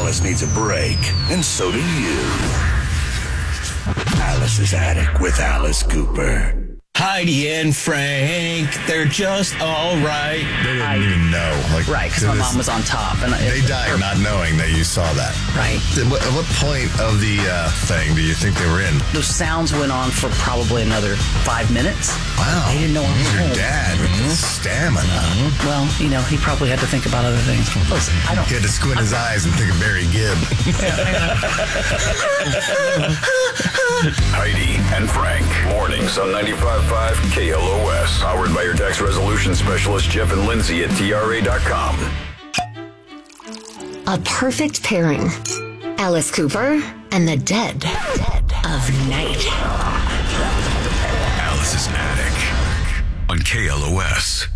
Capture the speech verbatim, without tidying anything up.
Alice needs a break, and so do you. Alice's Attic with Alice Cooper. Heidi and Frank, they're just all right. They didn't I, even know. Like, right, because my mom was on top. And They it, died not knowing that you saw that. Right. At what, at what point of the uh, thing do you think they were in? Those sounds went on for probably another five minutes. Wow. They didn't know I was Your home. dad with the stamina. Mm-hmm. Well, you know, he probably had to think about other things. Listen, I don't... He had to squint his eyes and think of Barry Gibb. Heidi and Frank. Mornings on ninety-five point five K L O S. Powered by your tax resolution specialist, Jeff and Lindsay at T R A dot com. A perfect pairing. Alice Cooper and the Dead of Night. Alice's Attic on K L O S.